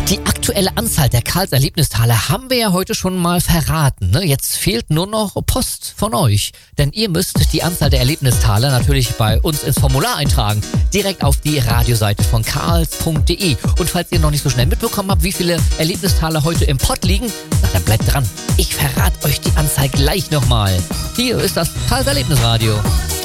Die aktuelle Anzahl der Karls-Erlebnisteile haben wir ja heute schon mal verraten. Ne? Jetzt fehlt nur noch Post von euch. Denn ihr müsst die Anzahl der Erlebnisteile natürlich bei uns ins Formular eintragen. Direkt auf die Radioseite von karls.de. Und falls ihr noch nicht so schnell mitbekommen habt, wie viele Erlebnisteile heute im Pott liegen, na, dann bleibt dran. Ich verrate euch die Anzahl gleich nochmal. Hier ist das Karls Erlebnisradio.